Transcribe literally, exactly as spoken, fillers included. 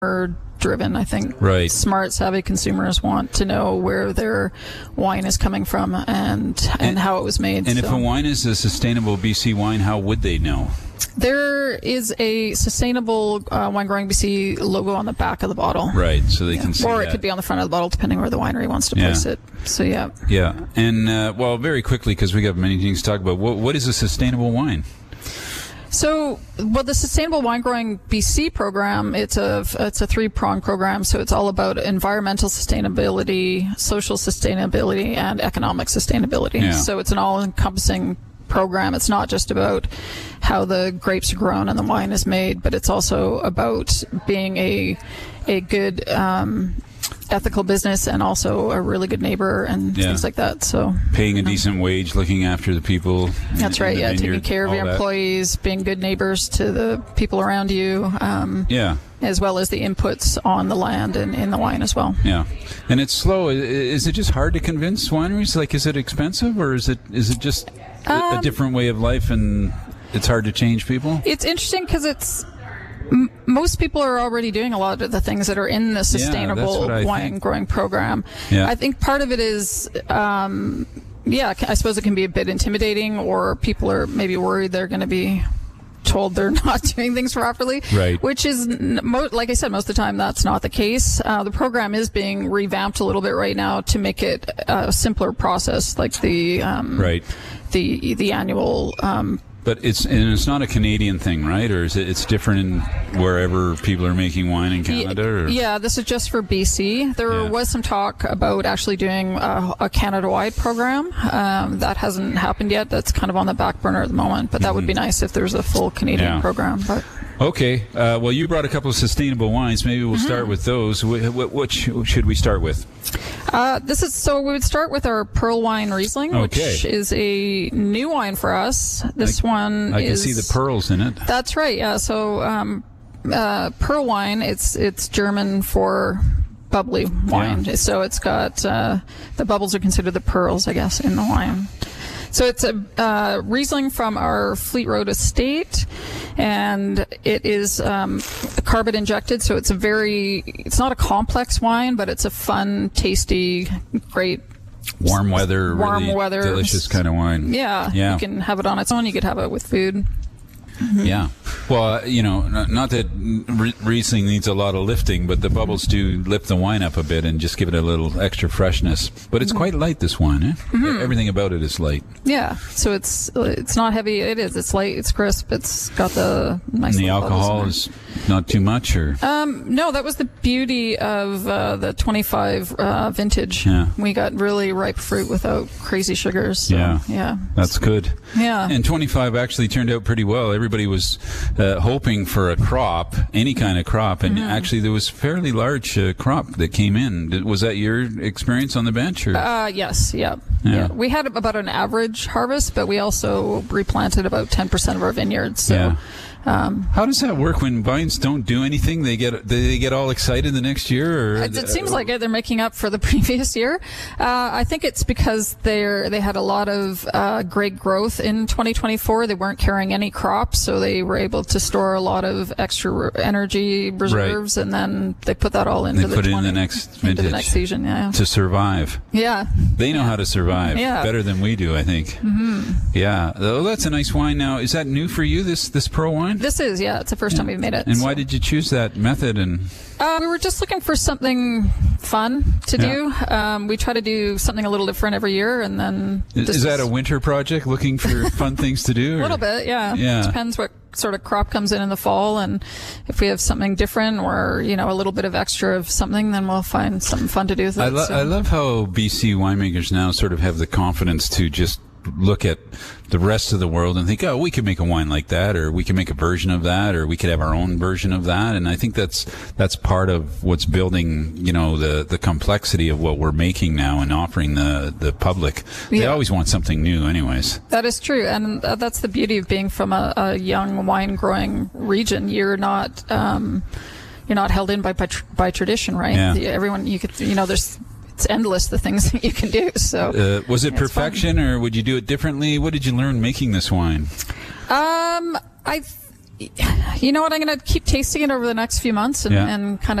driven. I think right. smart, savvy consumers want to know where their wine is coming from and and, and how it was made. And so. if a wine is a sustainable B C wine, how would they know? There is a sustainable uh, Wine Growing B C logo on the back of the bottle. Right, so they yeah. can see Or that. it could be on the front of the bottle, depending where the winery wants to yeah. place it. So, yeah. Yeah, and, uh, well, very quickly, because we got many things to talk about, what, what is a sustainable wine? So, well, the Sustainable Wine Growing B C program, it's a, it's a three-pronged program, so it's all about environmental sustainability, social sustainability, and economic sustainability. Yeah. So it's an all-encompassing program. It's not just about how the grapes are grown and the wine is made, but it's also about being a a good um, ethical business and also a really good neighbor and yeah. things like that. So paying a decent wage, looking after the people. That's in, right. in Yeah, vineyard, taking care of your that. employees, being good neighbors to the people around you. Um, yeah. As well as the inputs on the land and in the wine as well. Yeah, and it's slow. Is it just hard to convince wineries? Like, is it expensive, or is it is it just a, um, a different way of life, and it's hard to change people? It's interesting because it's m- most people are already doing a lot of the things that are in the sustainable yeah, wine think. growing program. Yeah. I think part of it is. Um, yeah, I suppose it can be a bit intimidating, or people are maybe worried they're going to be told they're not doing things properly, right? Which is, mo- like I said, most of the time that's not the case. Uh, the program is being revamped a little bit right now to make it a simpler process, like the um, right, the the annual. Um, But it's and it's not a Canadian thing, right? Or is it? It's different in wherever people are making wine in Canada. Or? Yeah, this is just for B C. There yeah. was some talk about actually doing a, a Canada-wide program. Um, that hasn't happened yet. That's kind of on the back burner at the moment. But that mm-hmm. would be nice if there's a full Canadian yeah. program. But okay. Uh, well, you brought a couple of sustainable wines. Maybe we'll mm-hmm. start with those. What, what, what should we start with? Uh, this is so we would start with our Pearl Wine Riesling, okay. which is a new wine for us. This I, one I is, can see the pearls in it. That's right. Yeah. So um, uh, pearl wine. It's it's German for bubbly wine. Yeah. So it's got uh, the bubbles are considered the pearls, I guess, in the wine. So it's a uh, Riesling from our Fleet Road estate, and it is um, carbon injected. So it's a very, it's not a complex wine, but it's a fun, tasty, great. Warm weather, warm really weather, delicious kind of wine. Yeah, yeah. You can have it on its own. You could have it with food. Mm-hmm. Yeah. Well, uh, you know, not, not that Riesling needs a lot of lifting, but the bubbles do lift the wine up a bit and just give it a little extra freshness. But it's mm-hmm. quite light, this wine, eh? Mm-hmm. Everything about it is light. Yeah. So it's it's not heavy. It is. It's light. It's crisp. It's got the nice. And the alcohol is not too much, or? Um, no, that was the beauty of uh, the twenty-five uh, vintage. Yeah. We got really ripe fruit without crazy sugars. So, yeah. Yeah. That's good. Yeah. And twenty-five actually turned out pretty well. Everybody was uh, hoping for a crop, any kind of crop, and mm-hmm. actually there was a fairly large uh, crop that came in. Was that your experience on the bench? Or? Uh, yes, yeah. yeah. yeah. We had about an average harvest, but we also replanted about ten percent of our vineyards. So. Yeah. Um, How does that work when vines don't do anything? They get they get all excited the next year, or it, it seems like it. They're making up for the previous year. Uh, I think it's because they're they had a lot of uh, great growth in twenty twenty-four. They weren't carrying any crops, so they were able to store a lot of extra energy reserves, right. and then they put that all into they the put twenty, it in the next vintage into the next season. Yeah, to survive. Yeah, they know yeah. how to survive yeah. better than we do, I think. Mm-hmm. Yeah, oh, that's a nice wine. Now, is that new for you? This this pearl wine? This is, yeah. It's the first yeah. time we've made it. And so. why did you choose that method? And uh, we were just looking for something fun to yeah. do. Um, we try to do something a little different every year, and then is, is that a winter project? Looking for fun things to do? Or? A little bit, yeah. Yeah. Depends what sort of crop comes in in the fall, and if we have something different or you know a little bit of extra of something, then we'll find something fun to do with it. I, lo- so. I love how B C winemakers now sort of have the confidence to just look at the rest of the world and think, oh, we could make a wine like that, or we can make a version of that, or we could have our own version of that. And I think that's that's part of what's building, you know, the the complexity of what we're making now and offering the the public. They yeah. always want something new, anyways. That is true, and uh, that's the beauty of being from a, a young wine growing region. You're not um, you're not held in by by, tr- by tradition, right? Yeah. Everyone, you could, you know, there's. It's endless the things that you can do. So, uh, was it perfection, fun. Or would you do it differently? What did you learn making this wine? Um, I, you know what? I'm going to keep tasting it over the next few months and, Yeah. and kind of